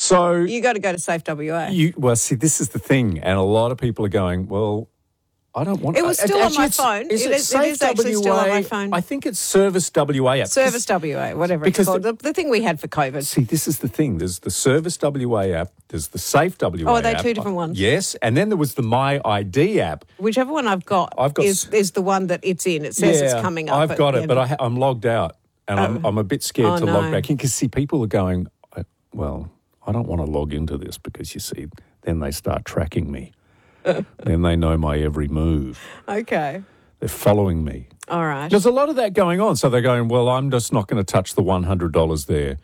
So You got to go to Safe WA. well, see, this is the thing, and a lot of people are going, well, I don't want. It was still on my it's- phone. Is It it is Safe actually WA? still on my phone. I think it's Service WA app. Service WA, whatever it's because called. The thing we had for COVID. See, this is the thing. There's the Service WA app. There's the Safe WA app. Oh, are they two different ones? Yes, and then there was the My ID app. Whichever one I've got, is the one that it's in. It says it's coming up. I've got it, but I'm logged out, and I'm a bit scared to log no. back in because, see, people are going, well, I don't want to log into this because, you see, then they start tracking me. Then they know my every move. Okay. They're following me. All right. There's a lot of that going on. So they're going, well, I'm just not going to touch the $100 there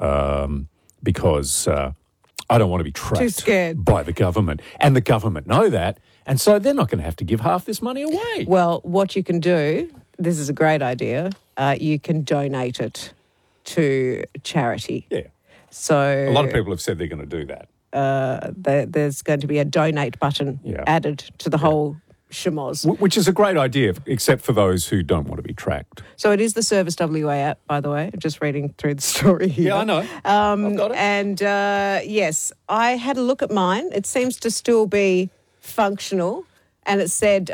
because I don't want to be tracked Too scared. by the government. And the government know that. And so they're not going to have to give half this money away. Well, what you can do, this is a great idea, you can donate it to charity. Yeah. So A lot of people have said they're going to do that. there's going to be a donate button added to the whole shamoz. Which is a great idea, except for those who don't want to be tracked. So it is the Service WA app, by the way. I'm just reading through the story here. Yeah, I know. I've got it. And yes, I had a look at mine. It seems to still be functional. And it said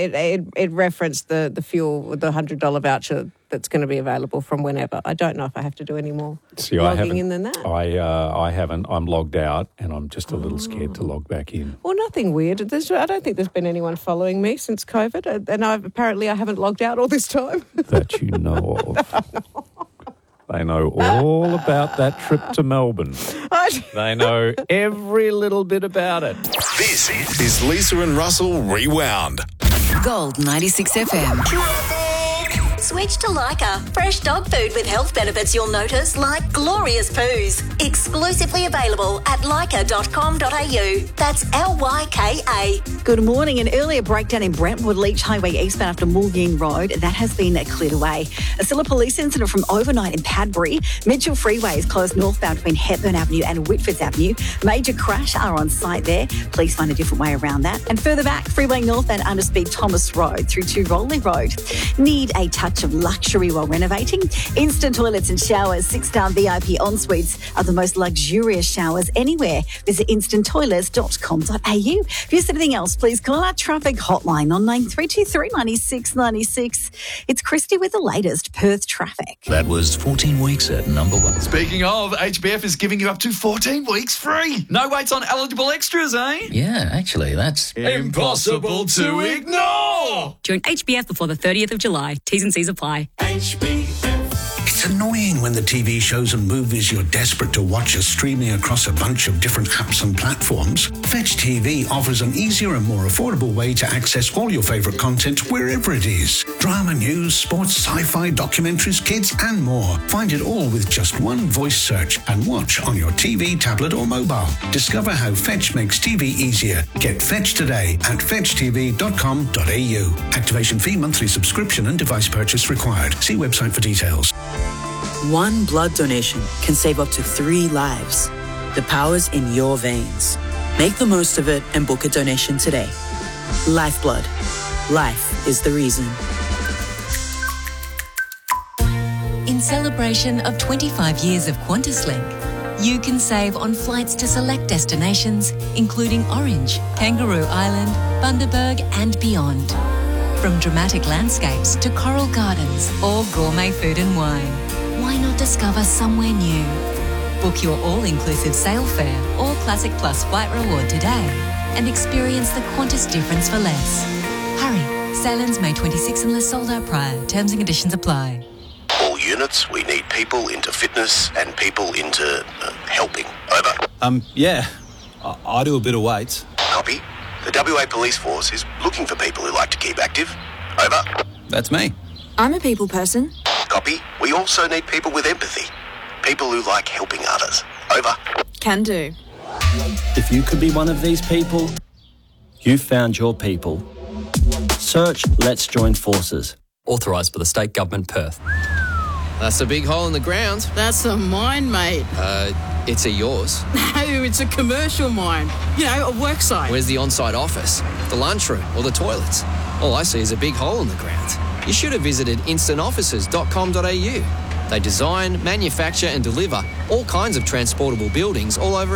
it referenced the fuel, the $100 voucher that's going to be available from whenever. I don't know if I have to do any more logging in than that. I haven't. I'm logged out, and I'm just a little scared to log back in. Well, nothing weird. I don't think there's been anyone following me since COVID, and apparently I haven't logged out all this time. That you know of. They know all about that trip to Melbourne. They know every little bit about it. This is Lisa and Russell Rewound. Gold 96 FM. Switch to Lyca. Fresh dog food with health benefits you'll notice, like glorious poos. Exclusively available at lyca.com.au. That's LYKA. Good morning. An earlier breakdown in Brentwood Leach Highway eastbound after Mulgeen Road. That has been cleared away. Still a police incident from overnight in Padbury. Mitchell Freeway is closed northbound between Hepburn Avenue and Whitfords Avenue. Major crash are on site there. Please find a different way around that. And further back, Freeway northbound underspeed Thomas Road through to Rolling Road. Need a touch of luxury while renovating? Instant toilets and showers, 6-star VIP en-suites are the most luxurious showers anywhere. Visit instanttoilets.com.au. If you see anything else, please call our traffic hotline on 9323 96 96. It's Christy with the latest Perth traffic. That was 14 weeks at number one. Speaking of, HBF is giving you up to 14 weeks free. No waits on eligible extras, eh? Yeah, actually, that's Impossible to ignore. Join HBF before the 30th of July. T's and C's apply. It's annoying when the TV shows and movies you're desperate to watch are streaming across a bunch of different apps and platforms. Fetch TV offers an easier and more affordable way to access all your favourite content wherever it is. Drama, news, sports, sci-fi, documentaries, kids and more. Find it all with just one voice search and watch on your TV, tablet or mobile. Discover how Fetch makes TV easier. Get Fetch today at fetchtv.com.au. Activation fee, monthly subscription and device purchase required. See website for details. One blood donation can save up to 3 lives. The power's in your veins. Make the most of it and book a donation today. Lifeblood. Life is the reason. In celebration of 25 years of QantasLink, you can save on flights to select destinations, including Orange, Kangaroo Island, Bundaberg and beyond. From dramatic landscapes to coral gardens or gourmet food and wine, why not discover somewhere new? Book your all-inclusive sail fare or Classic Plus flight reward today and experience the Qantas difference for less. Hurry, sail-ins May 26 unless sold out prior. Terms and conditions apply. All units, we need people into fitness and people into helping. Over. Yeah. I do a bit of weights. Copy. The WA Police Force is looking for people who like to keep active. Over. That's me. I'm a people person. Copy. We also need people with empathy. People who like helping others. Over. Can do. If you could be one of these people, you've found your people. Search Let's Join Forces. Authorised by the State Government, Perth. That's a big hole in the ground. That's a mine, mate. It's a yours. No, it's a commercial mine. You know, a work site. Where's the on-site office, the lunchroom or the toilets? All I see is a big hole in the ground. You should have visited instantoffices.com.au. They design, manufacture and deliver all kinds of transportable buildings all over